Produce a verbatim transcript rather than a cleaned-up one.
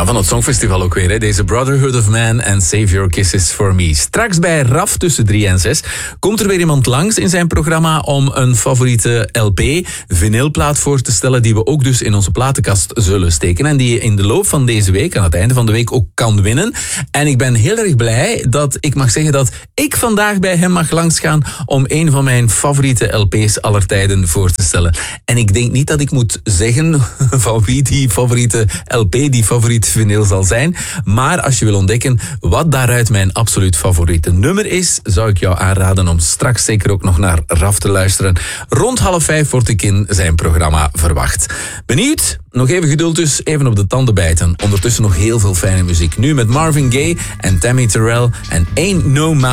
Ja, van het Songfestival ook weer, hè. Deze Brotherhood of Man and Save Your Kisses for Me. Straks bij Raf tussen drie en zes komt er weer iemand langs in zijn programma om een favoriete L P, vinylplaat voor te stellen, die we ook dus in onze platenkast zullen steken en die je in de loop van deze week, aan het einde van de week, ook kan winnen. En ik ben heel erg blij dat ik mag zeggen dat ik vandaag bij hem mag langsgaan om een van mijn favoriete L P's aller tijden voor te stellen. En ik denk niet dat ik moet zeggen van wie die favoriete L P, die favoriete vinyl zal zijn. Maar als je wil ontdekken wat daaruit mijn absoluut favoriete nummer is, zou ik jou aanraden om straks zeker ook nog naar Raf te luisteren. Rond half vijf word ik in zijn programma verwacht. Benieuwd? Nog even geduld dus, even op de tanden bijten. Ondertussen nog heel veel fijne muziek. Nu met Marvin Gaye en Tammy Terrell en Ain't No Mountain